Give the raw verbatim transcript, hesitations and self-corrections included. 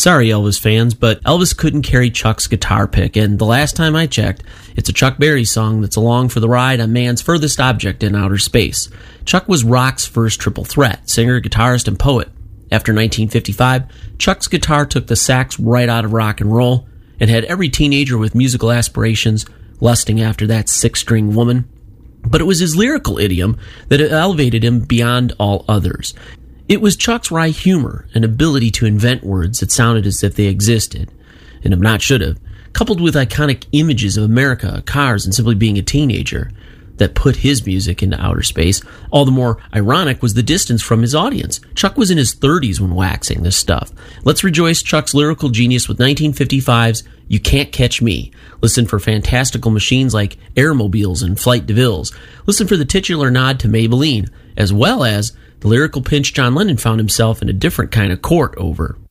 Sorry, Elvis fans, but Elvis couldn't carry Chuck's guitar pick, and the last time I checked, it's a Chuck Berry song that's along for the ride on man's furthest object in outer space. Chuck was rock's first triple threat, singer, guitarist, and poet. After nineteen fifty-five, Chuck's guitar took the sax right out of rock and roll and had every teenager with musical aspirations lusting after that six-string woman. But it was his lyrical idiom that elevated him beyond all others. It was Chuck's wry humor and ability to invent words that sounded as if they existed, and have not should have, coupled with iconic images of America, cars, and simply being a teenager, that put his music into outer space. All the more ironic was the distance from his audience. Chuck was in his thirties when waxing this stuff. Let's rejoice Chuck's lyrical genius with nineteen fifty-five's You Can't Catch Me. Listen for fantastical machines like Airmobiles and Flight DeVilles. Listen for the titular nod to Maybelline, as well as the lyrical pinch John Lennon found himself in a different kind of court over.